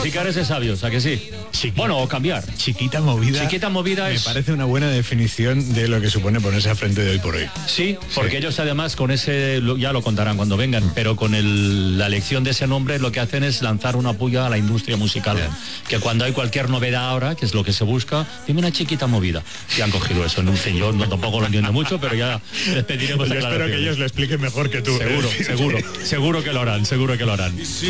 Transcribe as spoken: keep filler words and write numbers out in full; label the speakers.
Speaker 1: Rectificar es de sabios, ¿a que sí?
Speaker 2: Chiquita,
Speaker 1: bueno, o cambiar.
Speaker 2: Chiquita movida.
Speaker 1: Chiquita movida
Speaker 2: me
Speaker 1: es...
Speaker 2: parece una buena definición de lo que supone ponerse al frente de Hoy por Hoy.
Speaker 1: Sí, porque sí. Ellos además con ese, ya lo contarán cuando vengan, pero con el, la elección de ese nombre lo que hacen es lanzar una puya a la industria musical. Yeah. Que cuando hay cualquier novedad ahora, que es lo que se busca, dime una chiquita movida. Y han cogido eso en un fin. Yo no, tampoco lo entiendo mucho, pero ya les pediremos.
Speaker 2: Yo espero que ellos lo expliquen mejor que tú.
Speaker 1: Seguro, seguro, seguro que lo harán, seguro que lo harán.